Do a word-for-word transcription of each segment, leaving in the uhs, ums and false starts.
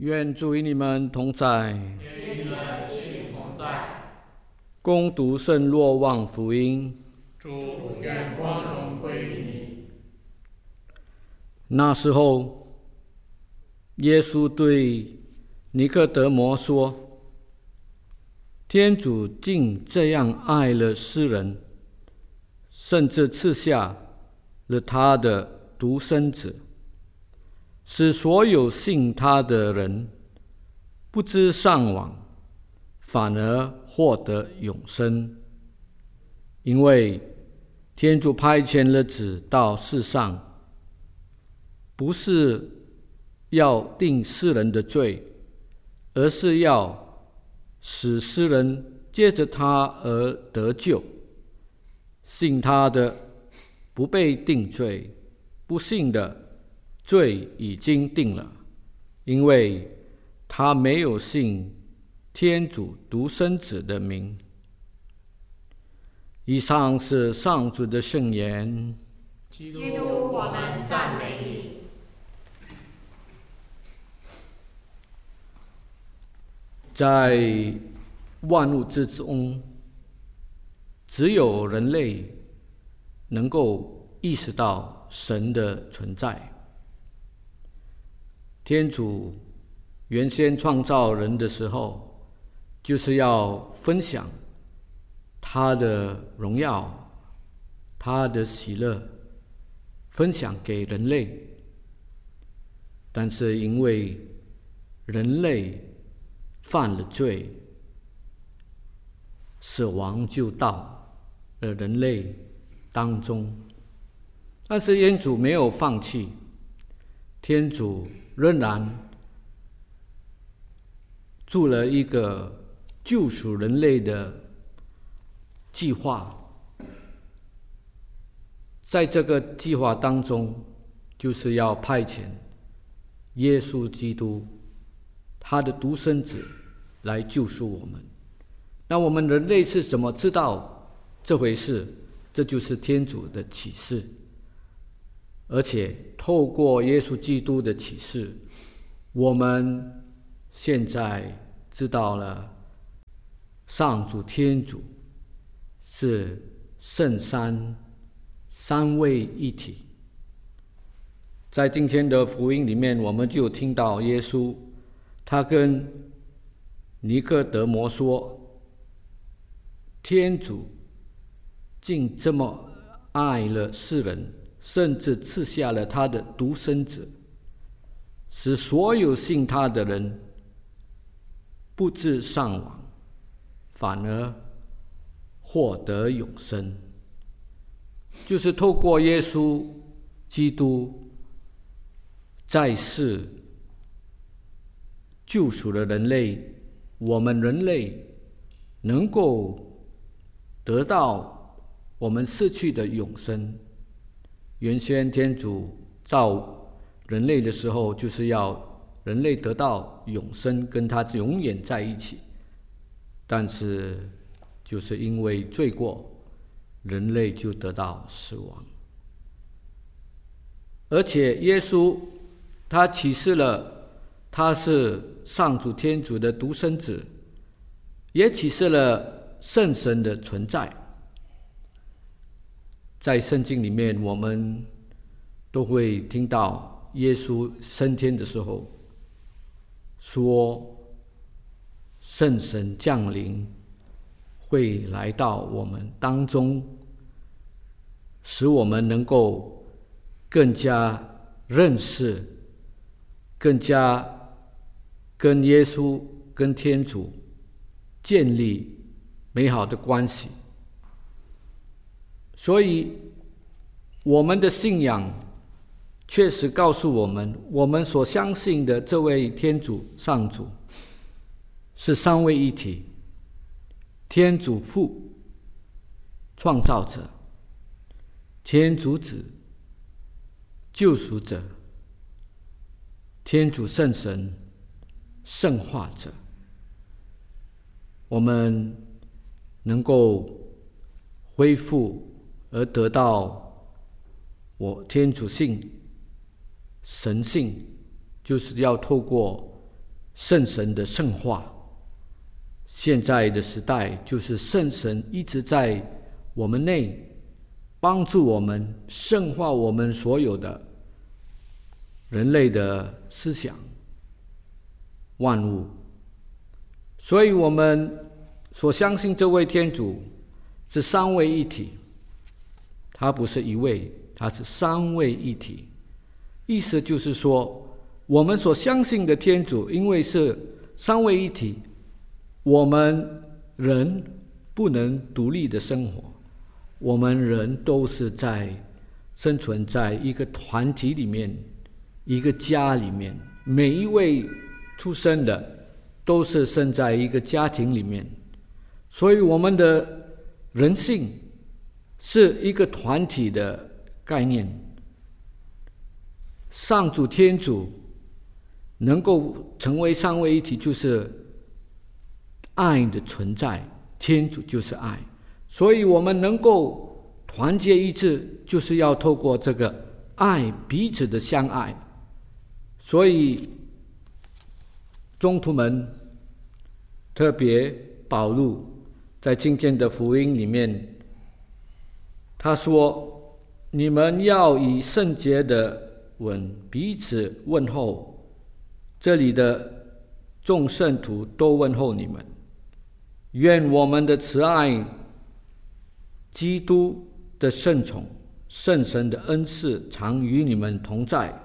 愿主与你们同在。 愿你们心灵同在。 恭读圣若望福音。 主，愿光荣归于你。 那时候，耶稣对尼科德摩说：天主竟这样爱了世人，甚至赐下了他的独生子，使所有信他的人不知丧亡，反而获得永生。因为天主派遣了子到世上，不是要定世人的罪，而是要使世人借着他而得救。信他的不被定罪，不信的罪已经定了，因为他没有信天主独生子的名。以上是上主的圣言。 基督，我们赞美你。 在万物之中，只有人类能够意识到神的存在。天主原先创造人的时候，就是要分享他的荣耀，他的喜乐，分享给人类。但是因为人类犯了罪，死亡就到了人类当中。但是天主没有放弃，天主仍然做了一个救赎人类的计划。在这个计划当中，就是要派遣耶稣基督，他的独生子来救赎我们。那我们人类是怎么知道这回事？这就是天主的启示。而且透过耶稣基督的启示，我们现在知道了上主天主是圣三三位一体。在今天的福音里面，我们就听到耶稣他跟尼科德摩说，天主竟这么爱了世人，甚至赐下了他的独生子，使所有信他的人不致丧亡，反而获得永生。就是透过耶稣基督在世救赎了人类，我们人类能够得到我们失去的永生。原先天主造人类的时候，就是要人类得到永生，跟他永远在一起。但是就是因为罪过，人类就得到死亡。而且耶稣他启示了他是上主天主的独生子，也启示了圣神的存在。在圣经里面，我们都会听到耶稣升天的时候说，圣神降临会来到我们当中，使我们能够更加认识，更加跟耶稣跟天主建立美好的关系。所以我们的信仰确实告诉我们，我们所相信的这位天主上主是三位一体，天主父创造者，天主子救赎者，天主圣神圣化者。我们能够恢复而得到我天主性神性，就是要透过圣神的圣化。现在的时代就是圣神一直在我们内帮助我们圣化我们所有的人类的思想万物。所以我们所相信这位天主是三位一体，他不是一位，他是三位一体。意思就是说，我们所相信的天主因为是三位一体，我们人不能独立的生活，我们人都是在生存在一个团体里面，一个家里面，每一位出生的都是生在一个家庭里面，所以我们的人性是一个团体的概念。上主天主能够成为三位一体，就是爱的存在，天主就是爱，所以我们能够团结一致，就是要透过这个爱，彼此的相爱。所以宗徒们，特别保禄在今天的福音里面，他说：你们要以圣洁的吻彼此问候，这里的众圣徒都问候你们。愿我们的慈爱、基督的圣宠、圣神的恩赐常与你们同在。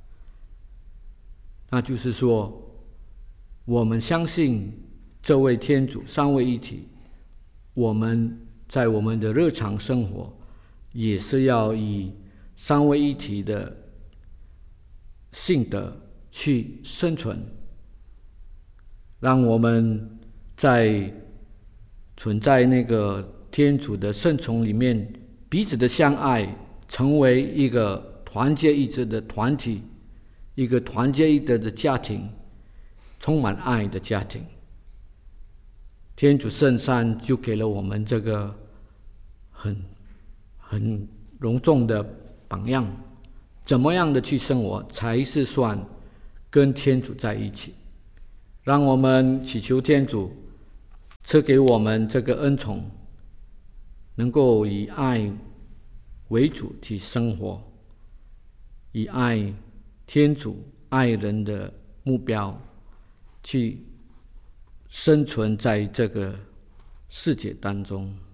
那就是说，我们相信这位天主三位一体，我们在我们的日常生活也是要以三位一体的性德去生存，让我们在存在那个天主的圣宠里面，彼此的相爱，成为一个团结一致的团体，一个团结一致的家庭，充满爱的家庭。天主圣三就给了我们这个很很隆重的榜样，怎么样的去生活才是算跟天主在一起。让我们祈求天主赐给我们这个恩宠，能够以爱为主去生活，以爱天主、爱人的目标去生存在这个世界当中。